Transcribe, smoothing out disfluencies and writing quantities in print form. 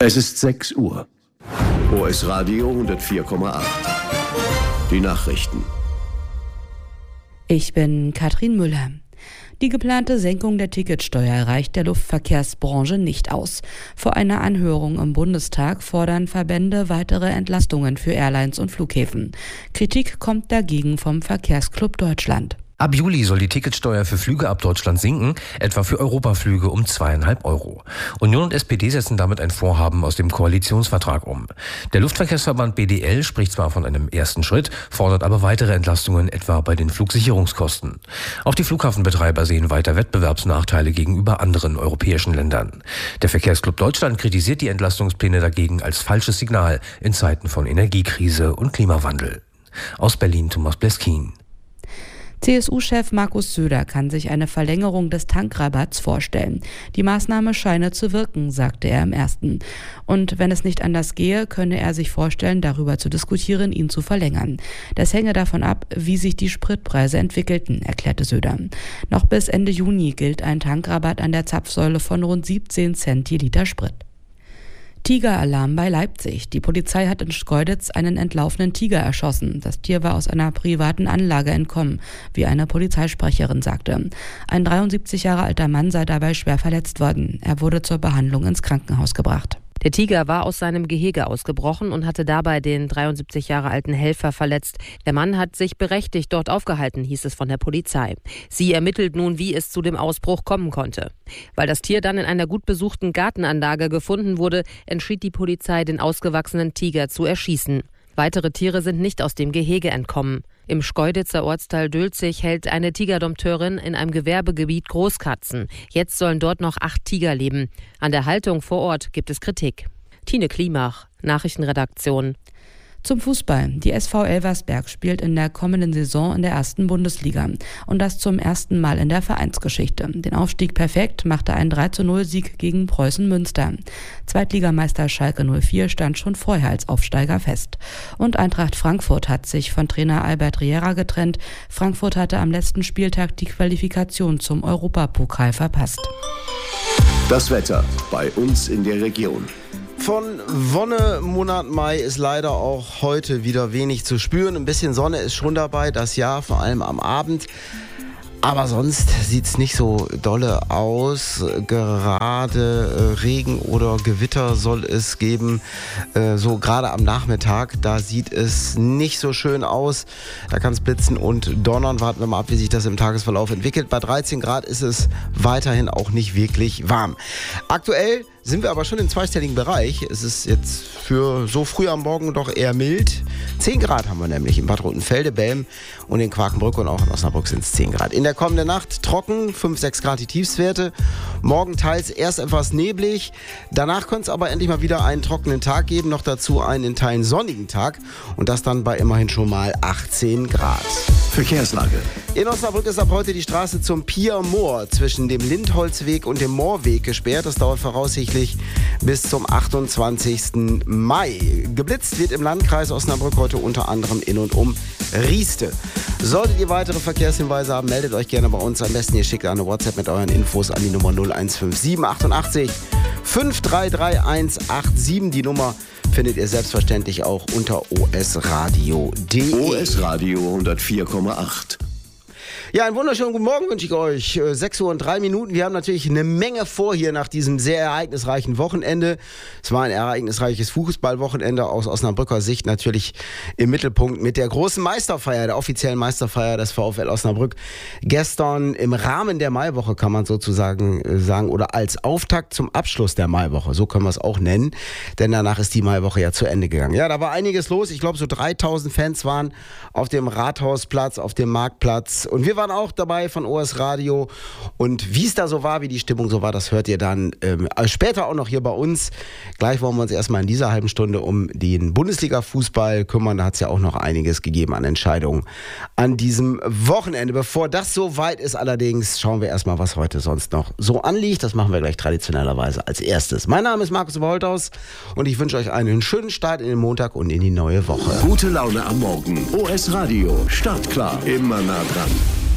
Es ist 6 Uhr. OS Radio 104,8. Die Nachrichten. Ich bin Katrin Müller. Die geplante Senkung der Ticketsteuer reicht der Luftverkehrsbranche nicht aus. Vor einer Anhörung im Bundestag fordern Verbände weitere Entlastungen für Airlines und Flughäfen. Kritik kommt dagegen vom Verkehrsclub Deutschland. Ab Juli soll die Ticketsteuer für Flüge ab Deutschland sinken, etwa für Europaflüge um 2,5 €. Union und SPD setzen damit ein Vorhaben aus dem Koalitionsvertrag um. Der Luftverkehrsverband BDL spricht zwar von einem ersten Schritt, fordert aber weitere Entlastungen, etwa bei den Flugsicherungskosten. Auch die Flughafenbetreiber sehen weiter Wettbewerbsnachteile gegenüber anderen europäischen Ländern. Der Verkehrsclub Deutschland kritisiert die Entlastungspläne dagegen als falsches Signal in Zeiten von Energiekrise und Klimawandel. Aus Berlin Thomas Bleskin. CSU-Chef Markus Söder kann sich eine Verlängerung des Tankrabatts vorstellen. Die Maßnahme scheine zu wirken, sagte er im Ersten. Und wenn es nicht anders gehe, könne er sich vorstellen, darüber zu diskutieren, ihn zu verlängern. Das hänge davon ab, wie sich die Spritpreise entwickelten, erklärte Söder. Noch bis Ende Juni gilt ein Tankrabatt an der Zapfsäule von rund 17 Cent je Liter Sprit. Tigeralarm bei Leipzig. Die Polizei hat in Schkeuditz einen entlaufenen Tiger erschossen. Das Tier war aus einer privaten Anlage entkommen, wie eine Polizeisprecherin sagte. Ein 73 Jahre alter Mann sei dabei schwer verletzt worden. Er wurde zur Behandlung ins Krankenhaus gebracht. Der Tiger war aus seinem Gehege ausgebrochen und hatte dabei den 73 Jahre alten Helfer verletzt. Der Mann hat sich berechtigt dort aufgehalten, hieß es von der Polizei. Sie ermittelt nun, wie es zu dem Ausbruch kommen konnte. Weil das Tier dann in einer gut besuchten Gartenanlage gefunden wurde, entschied die Polizei, den ausgewachsenen Tiger zu erschießen. Weitere Tiere sind nicht aus dem Gehege entkommen. Im Schkeuditzer Ortsteil Dülzig hält eine Tigerdompteurin in einem Gewerbegebiet Großkatzen. Jetzt sollen dort noch 8 Tiger leben. An der Haltung vor Ort gibt es Kritik. Tine Klimach, Nachrichtenredaktion. Zum Fußball. Die SV Elversberg spielt in der kommenden Saison in der 1. Bundesliga. Und das zum ersten Mal in der Vereinsgeschichte. Den Aufstieg perfekt machte ein 3:0-Sieg gegen Preußen Münster. Zweitligameister Schalke 04 stand schon vorher als Aufsteiger fest. Und Eintracht Frankfurt hat sich von Trainer Albert Riera getrennt. Frankfurt hatte am letzten Spieltag die Qualifikation zum Europapokal verpasst. Das Wetter bei uns in der Region. Von Wonnemonat Mai ist leider auch heute wieder wenig zu spüren. Ein bisschen Sonne ist schon dabei, das Jahr, vor allem am Abend. Aber sonst sieht es nicht so dolle aus. Gerade Regen oder Gewitter soll es geben. So gerade am Nachmittag, da sieht es nicht so schön aus. Da kann es blitzen und donnern. Warten wir mal ab, wie sich das im Tagesverlauf entwickelt. Bei 13 Grad ist es weiterhin auch nicht wirklich warm. Aktuell sind wir aber schon im zweistelligen Bereich. Es ist jetzt für so früh am Morgen doch eher mild. 10 Grad haben wir nämlich in Bad Rotenfelde, Belm und in Quakenbrück und auch in Osnabrück sind es 10 Grad. In der kommenden Nacht trocken, 5, 6 Grad die Tiefstwerte. Morgen teils erst etwas neblig. Danach könnte es aber endlich mal wieder einen trockenen Tag geben. Noch dazu einen in Teilen sonnigen Tag. Und das dann bei immerhin schon mal 18 Grad. Verkehrslage. In Osnabrück ist ab heute die Straße zum Pier Moor zwischen dem Lindholzweg und dem Moorweg gesperrt. Das dauert voraussichtlich bis zum 28. Mai. Geblitzt wird im Landkreis Osnabrück heute unter anderem in und um Rieste. Solltet ihr weitere Verkehrshinweise haben, meldet euch gerne bei uns. Am besten ihr schickt eine WhatsApp mit euren Infos an die Nummer 0157 88 533187. Die Nummer findet ihr selbstverständlich auch unter osradio.de. OS Radio 104,8. Ja, einen wunderschönen guten Morgen wünsche ich euch. 6:03 Uhr. Wir haben natürlich eine Menge vor hier nach diesem sehr ereignisreichen Wochenende. Es war ein ereignisreiches Fußballwochenende aus Osnabrücker Sicht natürlich im Mittelpunkt mit der großen Meisterfeier, der offiziellen Meisterfeier des VfL Osnabrück. Gestern im Rahmen der Maiwoche kann man sozusagen sagen oder als Auftakt zum Abschluss der Maiwoche. So können wir es auch nennen, denn danach ist die Maiwoche ja zu Ende gegangen. Ja, da war einiges los. Ich glaube, so 3000 Fans waren auf dem Rathausplatz, auf dem Marktplatz und wir waren auch dabei von OS Radio und wie es da so war, wie die Stimmung so war, das hört ihr dann später auch noch hier bei uns. Gleich wollen wir uns erstmal in dieser halben Stunde um den Bundesliga-Fußball kümmern. Da hat es ja auch noch einiges gegeben an Entscheidungen an diesem Wochenende. Bevor das so weit ist allerdings, schauen wir erstmal, was heute sonst noch so anliegt. Das machen wir gleich traditionellerweise als erstes. Mein Name ist Markus Wolthaus und ich wünsche euch einen schönen Start in den Montag und in die neue Woche. Gute Laune am Morgen. OS Radio. Startklar. Immer nah dran.